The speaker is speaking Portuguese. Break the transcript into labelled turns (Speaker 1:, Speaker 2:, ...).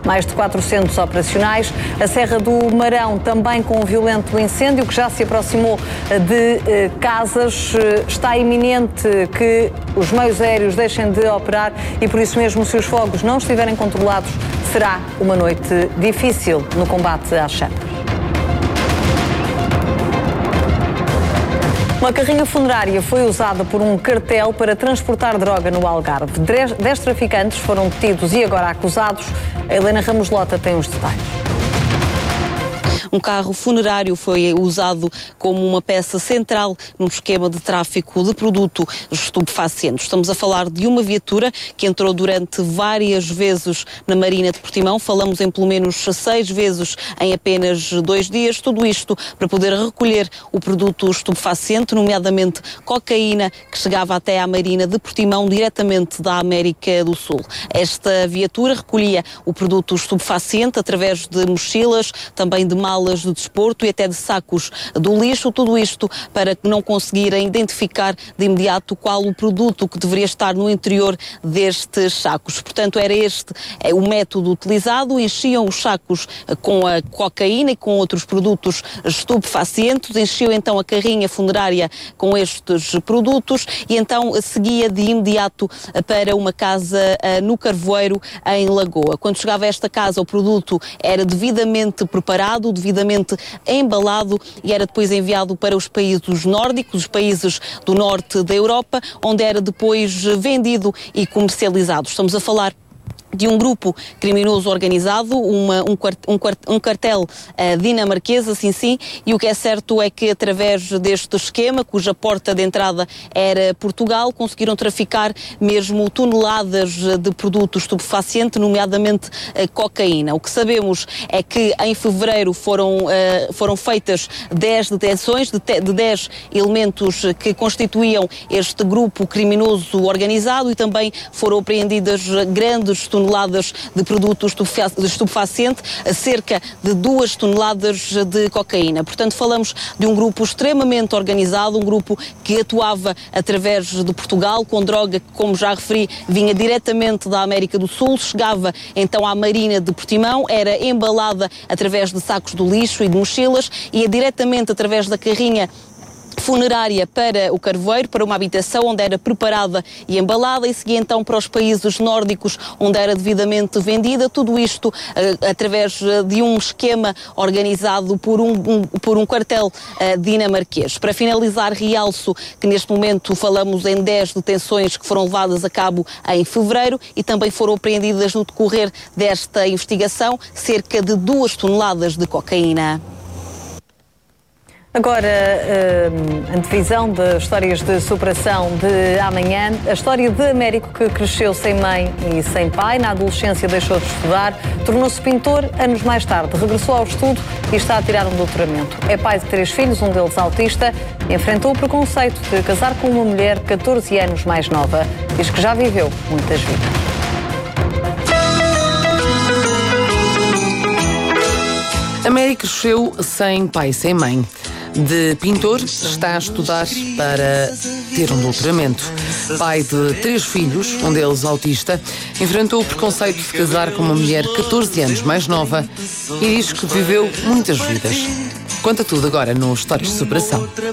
Speaker 1: mais de 400 operacionais. A Serra do Marão também com um violento incêndio que já se aproximou de casas. Está iminente que os meios aéreos deixem de operar e, por isso mesmo, se os fogos não estiverem controlados, será uma noite difícil no combate às chamas. Uma carrinha funerária foi usada por um cartel para transportar droga no Algarve. 10 traficantes foram detidos e agora acusados. A Helena Ramos Lota tem os detalhes.
Speaker 2: Um carro funerário foi usado como uma peça central num esquema de tráfico de produto estupefaciente. Estamos a falar de uma viatura que entrou durante várias vezes na Marina de Portimão. Falamos em pelo menos 6 vezes em apenas 2 dias. Tudo isto para poder recolher o produto estupefaciente, nomeadamente cocaína, que chegava até à Marina de Portimão diretamente da América do Sul. Esta viatura recolhia o produto estupefaciente através de mochilas, também de malas de desporto e até de sacos do lixo, tudo isto para não conseguirem identificar de imediato qual o produto que deveria estar no interior destes sacos. Portanto, era este o método utilizado, enchiam os sacos com a cocaína e com outros produtos estupefacientes, enchiam então a carrinha funerária com estes produtos e então seguia de imediato para uma casa no Carvoeiro, em Lagoa. Quando chegava a esta casa, o produto era devidamente preparado, devidamente embalado e era depois enviado para os países nórdicos, os países do norte da Europa, onde era depois vendido e comercializado. Estamos a falar de um grupo criminoso organizado, um cartel dinamarquês, assim sim, e o que é certo é que através deste esquema, cuja porta de entrada era Portugal, conseguiram traficar mesmo toneladas de produto estupefaciente, nomeadamente cocaína. O que sabemos é que em fevereiro foram feitas 10 detenções de 10 elementos que constituíam este grupo criminoso organizado e também foram apreendidas grandes toneladas de produto estupefaciente, cerca de 2 toneladas de cocaína. Portanto, falamos de um grupo extremamente organizado, um grupo que atuava através de Portugal, com droga que, como já referi, vinha diretamente da América do Sul, chegava então à Marina de Portimão, era embalada através de sacos do lixo e de mochilas, ia diretamente através da carrinha funerária para o Carvoeiro, para uma habitação onde era preparada e embalada e seguia então para os países nórdicos onde era devidamente vendida, tudo isto através de um esquema organizado por um cartel dinamarquês. Para finalizar, realço que neste momento falamos em 10 detenções que foram levadas a cabo em fevereiro e também foram apreendidas no decorrer desta investigação cerca de 2 toneladas de cocaína.
Speaker 1: Agora, antevisão de histórias de superação de amanhã. A história de Américo, que cresceu sem mãe e sem pai, na adolescência deixou de estudar, tornou-se pintor anos mais tarde, regressou ao estudo e está a tirar um doutoramento. É pai de 3 filhos, um deles autista, e enfrentou o preconceito de casar com uma mulher 14 anos mais nova. Diz que já viveu muitas vidas.
Speaker 3: Américo cresceu sem pai e sem mãe. De pintor, está a estudar para ter um doutoramento. Pai de 3 filhos, um deles autista, enfrentou o preconceito de casar com uma mulher 14 anos mais nova e diz que viveu muitas vidas. Conta tudo agora no Histórias de Superação.